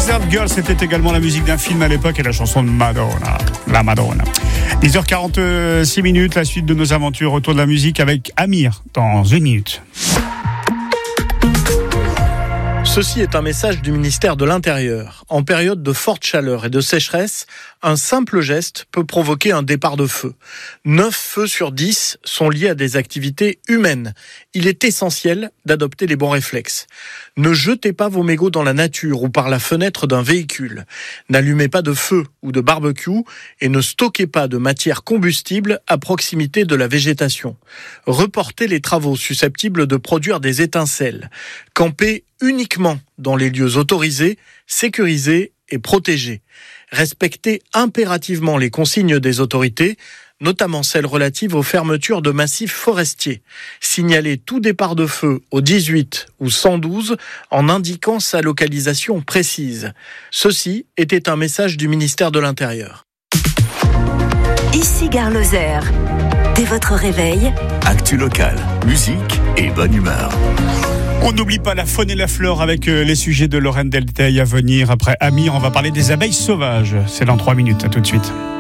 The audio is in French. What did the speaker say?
Desert Girl, c'était également la musique d'un film à l'époque et la chanson de Madonna, la Madonna. 10h46 minutes, la suite de nos aventures autour de la musique avec Amir dans une minute. Ceci est un message du ministère de l'Intérieur. En période de forte chaleur et de sécheresse, un simple geste peut provoquer un départ de feu. 9 feux sur 10 sont liés à des activités humaines. Il est essentiel d'adopter les bons réflexes. Ne jetez pas vos mégots dans la nature ou par la fenêtre d'un véhicule. N'allumez pas de feu ou de barbecue et ne stockez pas de matière combustible à proximité de la végétation. Reportez les travaux susceptibles de produire des étincelles. Campez uniquement dans les lieux autorisés, sécurisés et protégés. Respectez impérativement les consignes des autorités, notamment celles relatives aux fermetures de massifs forestiers. Signalez tout départ de feu au 18 ou 112 en indiquant sa localisation précise. Ceci était un message du ministère de l'Intérieur. Ici Gare Lozère. Dès votre réveil, actu local, musique et bonne humeur. On n'oublie pas la faune et la flore avec les sujets de Lorraine Delteil à venir. Après Amir, on va parler des abeilles sauvages. C'est dans 3 minutes, à tout de suite.